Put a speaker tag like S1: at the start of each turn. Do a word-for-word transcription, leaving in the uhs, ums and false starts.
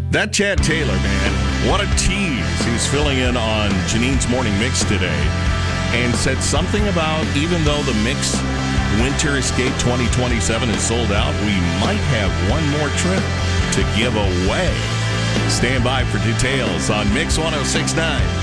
S1: That Chad Taylor, man, what a tease. He was filling in on Janine's Morning Mix today and said something about even though the Mix Winter Escape twenty twenty-seven is sold out, we might have one more trip to give away. Stand by for details on Mix one oh six point nine.